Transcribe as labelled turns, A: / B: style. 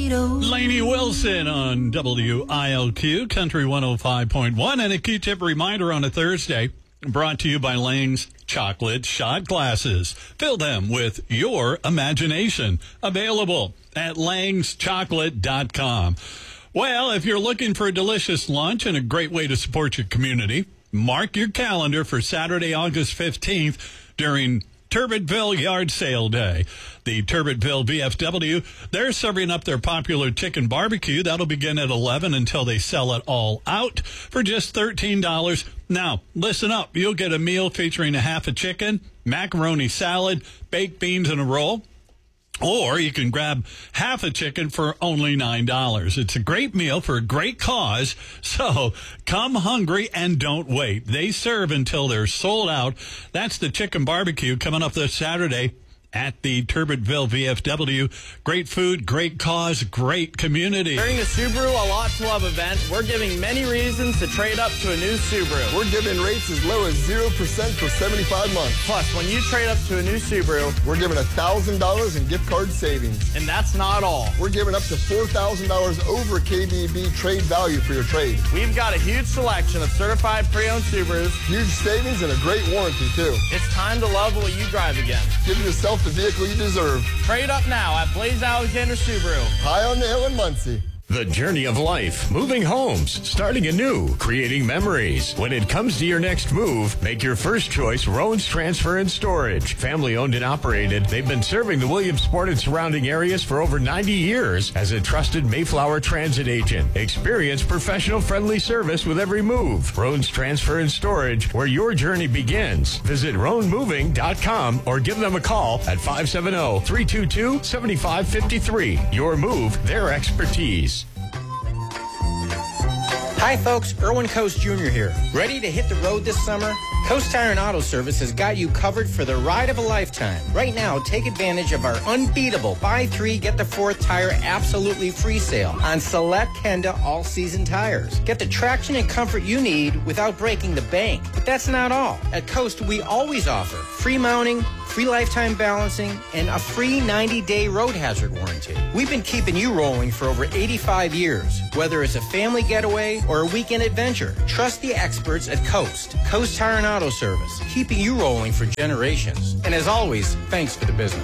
A: Lainey Wilson on WILQ Country 105.1, and a Q-tip reminder on a Thursday brought to you by Lane's Chocolate Shot Glasses. Fill them with your imagination. Available at langschocolate.com. Well, if you're looking for a delicious lunch and a great way to support your community, mark your calendar for Saturday, August 15th during Turbotville Yard Sale Day. The Turbotville VFW, they're serving up their popular chicken barbecue. That'll begin at 11 until they sell it all out for just $13. Now, listen up. You'll get a meal featuring a half a chicken, macaroni salad, baked beans, and a roll. Or you can grab half a chicken for only $9. It's a great meal for a great cause. So come hungry and don't wait. They serve until they're sold out. That's the chicken barbecue coming up this Saturday at the Turbotville VFW. Great food, great cause, great community.
B: During the Subaru A Lot to Love event, we're giving many reasons to trade up to a new Subaru.
C: We're giving rates as low as 0% for 75 months.
B: Plus, when you trade up to a new Subaru,
C: we're giving $1,000 in gift card savings.
B: And that's not all.
C: We're giving up to $4,000 over KBB trade value for your trade.
B: We've got a huge selection of certified pre-owned Subarus.
C: Huge savings and a great warranty, too.
B: It's time to love what you drive again.
C: Give yourself the vehicle you deserve.
B: Trade up now at Blaze Alexander Subaru.
C: High on the hill in Muncie.
D: The journey of life, moving homes, starting anew, creating memories. When it comes to your next move, make your first choice Roan's Transfer and Storage. Family owned and operated, they've been serving the Williamsport and surrounding areas for over 90 years as a trusted Mayflower transit agent. Experience professional friendly service with every move. Roan's Transfer and Storage, where your journey begins. Visit roanmoving.com or give them a call at 570-322-7553. Your move, their expertise.
E: Hi folks, Erwin Coast Jr. here. Ready to hit the road this summer? Coast Tire and Auto Service has got you covered for the ride of a lifetime. Right now, take advantage of our unbeatable buy 3, get the 4th tire absolutely free sale on select Kenda all-season tires. Get the traction and comfort you need without breaking the bank. But that's not all. At Coast, we always offer free mounting, free lifetime balancing, and a free 90-day road hazard warranty. We've been keeping you rolling for over 85 years. Whether it's a family getaway or a weekend adventure, trust the experts at Coast. Coast Tire and Auto Service, keeping you rolling for generations. And as always, thanks for the business.